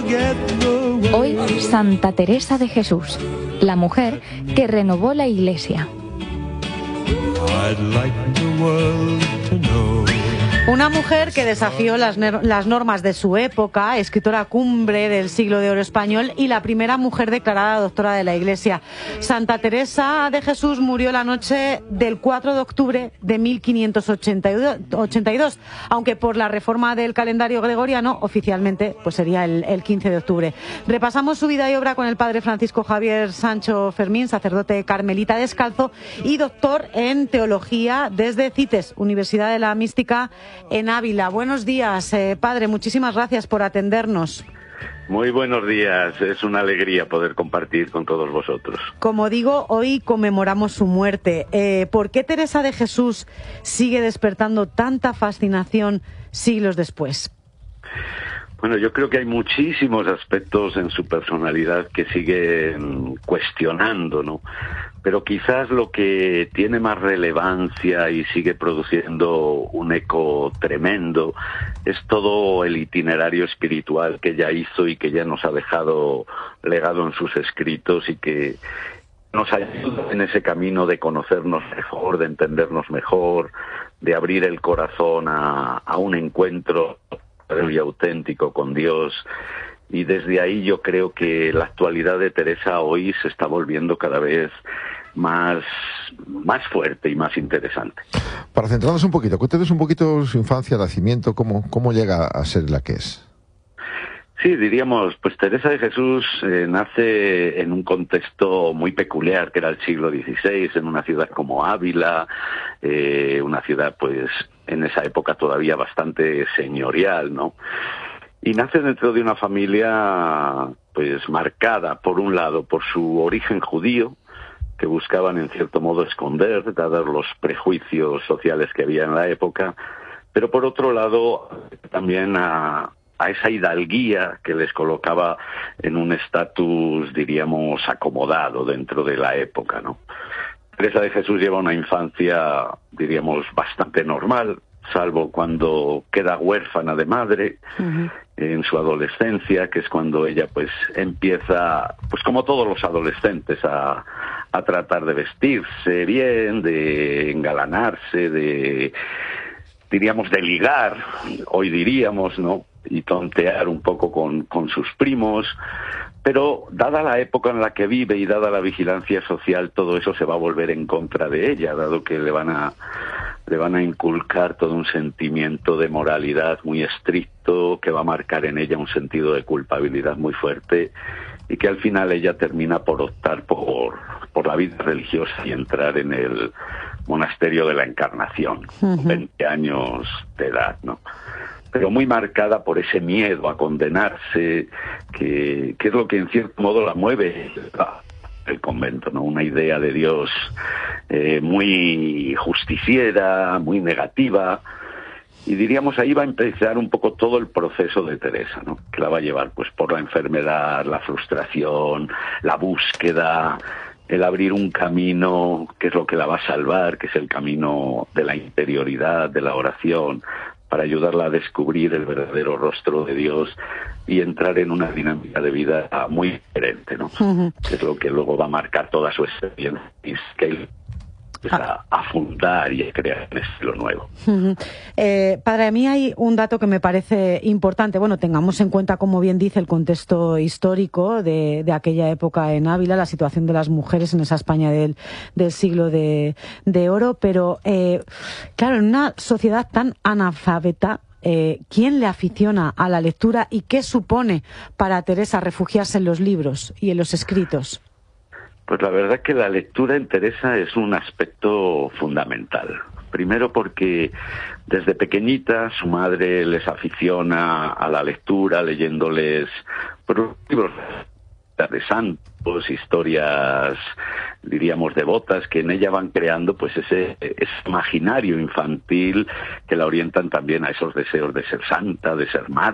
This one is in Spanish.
Hoy, Santa Teresa de Jesús, la mujer que renovó la Iglesia. Una mujer que desafió las normas de su época, escritora cumbre del siglo de oro español y la primera mujer declarada doctora de la Iglesia. Santa Teresa de Jesús murió la noche del 4 de octubre de 1582, aunque por la reforma del calendario gregoriano oficialmente pues sería el 15 de octubre. Repasamos su vida y obra con el padre Francisco Javier Sancho Fermín, sacerdote carmelita descalzo y doctor en teología desde CITES, Universidad de la Mística en Ávila. Buenos días, padre, muchísimas gracias por atendernos. Muy buenos días, es una alegría poder compartir con todos vosotros. Como digo, hoy conmemoramos su muerte. ¿Por qué Teresa de Jesús sigue despertando tanta fascinación siglos después? Bueno, yo creo que hay muchísimos aspectos en su personalidad que siguen cuestionando, ¿no? Pero quizás lo que tiene más relevancia y sigue produciendo un eco tremendo es todo el itinerario espiritual que ella hizo y que ya nos ha dejado legado en sus escritos y que nos ayuda en ese camino de conocernos mejor, de entendernos mejor, de abrir el corazón a un encuentro y auténtico con Dios. Y desde ahí yo creo que la actualidad de Teresa hoy se está volviendo cada vez más fuerte y más interesante. Para centrarnos un poquito, cuéntanos un poquito su infancia, nacimiento, cómo llega a ser la que es. Sí, diríamos, pues Teresa de Jesús nace en un contexto muy peculiar, que era el siglo XVI, en una ciudad como Ávila, una ciudad pues en esa época todavía bastante señorial, ¿no? Y nace dentro de una familia pues marcada, por un lado, por su origen judío, que buscaban en cierto modo esconder, dados los prejuicios sociales que había en la época, pero por otro lado también a esa hidalguía que les colocaba en un estatus, diríamos, acomodado dentro de la época, ¿no? Teresa de Jesús lleva una infancia, diríamos, bastante normal, salvo cuando queda huérfana de madre en su adolescencia, que es cuando ella pues empieza, pues como todos los adolescentes, a tratar de vestirse bien, de engalanarse, diríamos, de ligar, hoy diríamos, ¿no? Y tontear un poco con sus primos, pero dada la época en la que vive y dada la vigilancia social, todo eso se va a volver en contra de ella, dado que le van a inculcar todo un sentimiento de moralidad muy estricto, que va a marcar en ella un sentido de culpabilidad muy fuerte, y que al final ella termina por optar por la vida religiosa y entrar en el monasterio de la Encarnación, con 20 años de edad, ¿no? Pero muy marcada por ese miedo a condenarse, que es lo que en cierto modo la mueve el convento, ¿no? Una idea de Dios muy justiciera, muy negativa, y diríamos ahí va a empezar un poco todo el proceso de Teresa, ¿no? Que la va a llevar pues por la enfermedad, la frustración, la búsqueda, el abrir un camino que es lo que la va a salvar, que es el camino de la interioridad, de la oración, para ayudarla a descubrir el verdadero rostro de Dios y entrar en una dinámica de vida muy diferente, ¿no? Que es lo que luego va a marcar toda su experiencia y que a fundar y a crear un estilo nuevo. Padre, a mí hay un dato que me parece importante. Bueno, tengamos en cuenta, como bien dice, el contexto histórico de aquella época en Ávila, la situación de las mujeres en esa España del siglo de oro, pero claro, en una sociedad tan analfabeta, ¿quién le aficiona a la lectura y qué supone para Teresa refugiarse en los libros y en los escritos? Pues la verdad que la lectura en Teresa es un aspecto fundamental. Primero porque desde pequeñita su madre les aficiona a la lectura, leyéndoles libros de santos, historias, diríamos, devotas, que en ella van creando pues ese imaginario infantil que la orientan también a esos deseos de ser santa, de ser madre.